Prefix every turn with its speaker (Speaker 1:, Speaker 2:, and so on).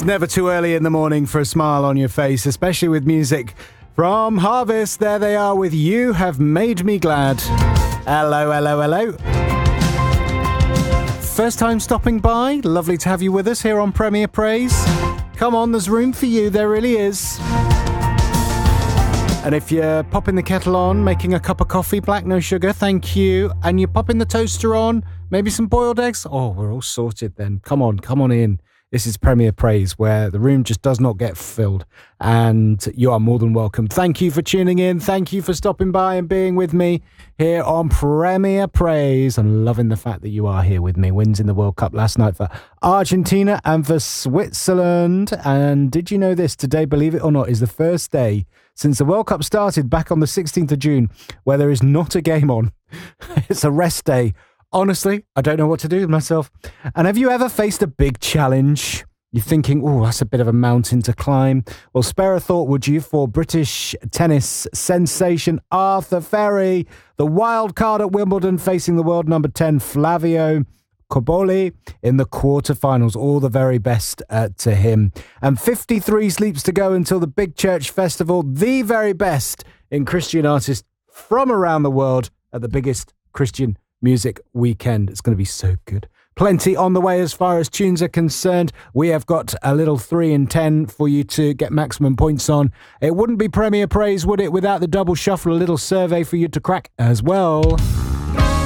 Speaker 1: never too early in the morning for a smile on your face, especially with music from Harvest. There they are with You Have Made Me Glad. Hello, hello, hello. First time stopping by? Lovely to have you with us here on Premier Praise. Come on, there's room for you, there really is. And if you're popping the kettle on, making a cup of coffee, black, no sugar, thank you. And you're popping the toaster on, maybe some boiled eggs. Oh, we're all sorted then. Come on in. This is Premier Praise, where the room just does not get filled. And you are more than welcome. Thank you for tuning in. Thank you for stopping by and being with me here on Premier Praise. I'm loving the fact that you are here with me. Wins in the World Cup last night for Argentina and for Switzerland. And did you know this? Today, believe it or not, is the first day since the World Cup started back on the 16th of June where there is not a game on. It's a rest day. Honestly, I don't know what to do with myself. And have you ever faced a big challenge? You're thinking, oh, that's a bit of a mountain to climb. Well, spare a thought, would you, for British tennis sensation Arthur Ferry, the wild card at Wimbledon, facing the world number 10, Flavio Cobolli, in the quarterfinals. All the very best to him. And 53 sleeps to go until the Big Church Festival, the very best in Christian artists from around the world at the biggest Christian music weekend. It's going to be so good. Plenty on the way as far as tunes are concerned. We have got a little 3 in 10 for you to get maximum points on. It wouldn't be Premier Praise, would it, without the double shuffle, a little survey for you to crack as well.